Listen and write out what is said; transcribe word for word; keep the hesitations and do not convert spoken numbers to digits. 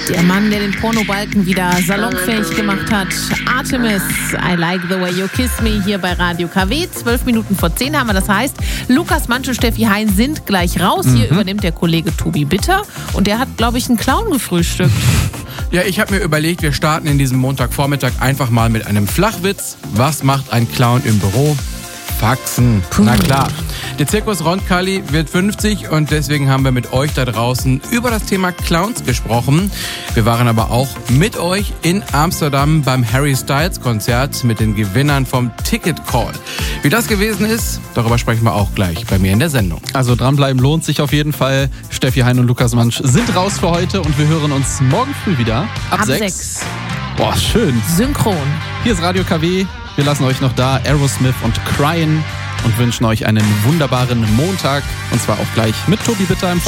Der Mann, der den Pornobalken wieder salonfähig gemacht hat. Artemis, I Like the Way You Kiss Me, hier bei Radio K W. Zwölf Minuten vor zehn haben wir. Das heißt, Lukas Mansch und Steffi Hein sind gleich raus. Mhm. Hier übernimmt der Kollege Tobi Bitter. Und der hat, glaube ich, einen Clown gefrühstückt. Ja, ich habe mir überlegt, wir starten in diesem Montagvormittag einfach mal mit einem Flachwitz. Was macht ein Clown im Büro? Faxen. Puh. Na klar. Der Zirkus Roncalli wird fünfzig und deswegen haben wir mit euch da draußen über das Thema Clowns gesprochen. Wir waren aber auch mit euch in Amsterdam beim Harry Styles Konzert mit den Gewinnern vom Ticket Call. Wie das gewesen ist, darüber sprechen wir auch gleich bei mir in der Sendung. Also dranbleiben lohnt sich auf jeden Fall. Steffi Hein und Lukas Mansch sind raus für heute und wir hören uns morgen früh wieder ab, ab sechs. sechs. Boah, schön. Synchron. Hier ist Radio K W. Wir lassen euch noch da Aerosmith und Cryin' und wünschen euch einen wunderbaren Montag. Und zwar auch gleich mit Tobi Bitter im